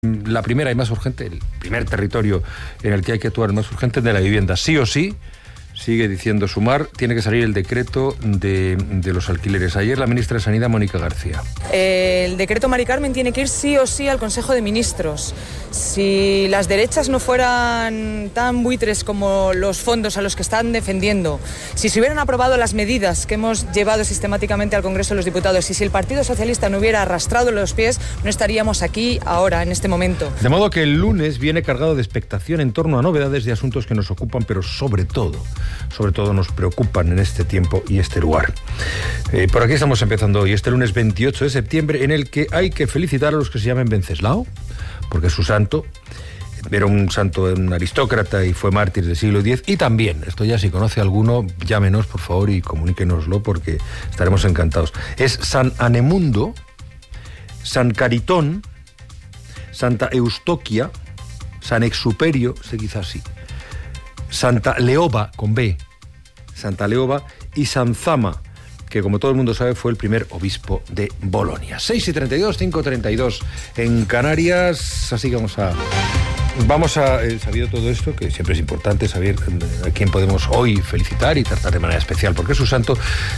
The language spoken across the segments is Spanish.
La primera y más urgente, el primer territorio en el que hay que actuar más urgente es de la vivienda. Sí o sí, sigue diciendo Sumar, tiene que salir el decreto de los alquileres. Ayer la ministra de Sanidad, Mónica García. El decreto Mari Carmen tiene que ir sí o sí al Consejo de Ministros. Si las derechas no fueran tan buitres como los fondos a los que están defendiendo, si se hubieran aprobado las medidas que hemos llevado sistemáticamente al Congreso de los Diputados y si el Partido Socialista no hubiera arrastrado los pies, no estaríamos aquí ahora, en este momento. De modo que el lunes viene cargado de expectación en torno a novedades de asuntos que nos ocupan, pero sobre todo nos preocupan en este tiempo y este lugar. Por aquí estamos empezando hoy, este lunes 28 de septiembre, en el que hay que felicitar a los que se llamen Venceslao, porque es su santo. Era un santo, un aristócrata y fue mártir del siglo X. Y también, esto ya si conoce alguno, llámenos por favor y comuníquenoslo porque estaremos encantados. Es San Anemundo, San Caritón, Santa Eustoquia, San Exuperio, se dice así, Santa Leoba, con B, Santa Leoba, y San Zama, que como todo el mundo sabe fue el primer obispo de Bolonia. 6:32, 5:32 en Canarias, así que vamos a sabido todo esto, que siempre es importante saber a quién podemos hoy felicitar y tratar de manera especial, porque es su santo.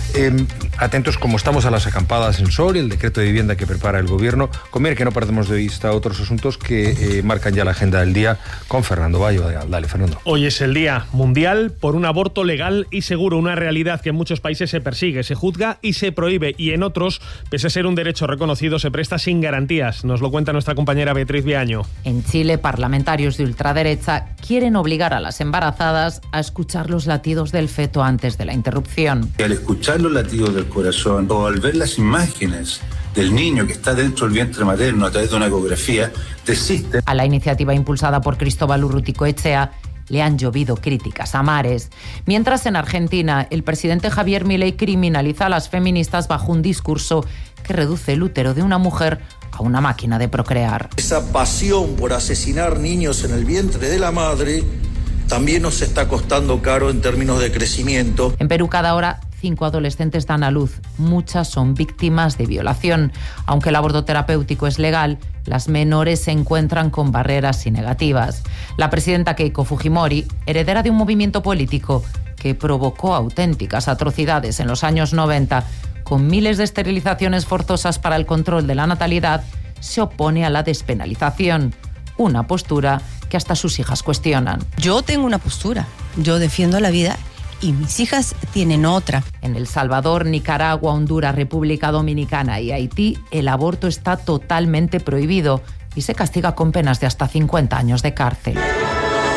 Atentos como estamos a las acampadas en Sol, el decreto de vivienda que prepara el gobierno. Conviene que no perdemos de vista otros asuntos que marcan ya la agenda del día con Fernando Bayo. Dale, Fernando. Hoy es el Día Mundial por un aborto legal y seguro, una realidad que en muchos países se persigue, se juzga y se prohíbe, y en otros, pese a ser un derecho reconocido, se presta sin garantías. Nos lo cuenta nuestra compañera Beatriz Viaño. En Chile, parlamentarios de ultraderecha quieren obligar a las embarazadas a escuchar los latidos del feto antes de la interrupción. Al escuchar los latidos del corazón o al ver las imágenes del niño que está dentro del vientre materno a través de una ecografía, desisten. A la iniciativa impulsada por Cristóbal Urruticoechea le han llovido críticas a mares. Mientras en Argentina, el presidente Javier Milei criminaliza a las feministas bajo un discurso que reduce el útero de una mujer a una máquina de procrear. Esa pasión por asesinar niños en el vientre de la madre también nos está costando caro en términos de crecimiento. En Perú cada hora 5 adolescentes dan a luz. Muchas son víctimas de violación. Aunque el aborto terapéutico es legal, las menores se encuentran con barreras y negativas. La presidenta Keiko Fujimori, heredera de un movimiento político que provocó auténticas atrocidades en los años 90, con miles de esterilizaciones forzosas para el control de la natalidad, se opone a la despenalización. Una postura que hasta sus hijas cuestionan. Yo tengo una postura, yo defiendo la vida y mis hijas tienen otra. En El Salvador, Nicaragua, Honduras, República Dominicana y Haití, el aborto está totalmente prohibido y se castiga con penas de hasta 50 años de cárcel.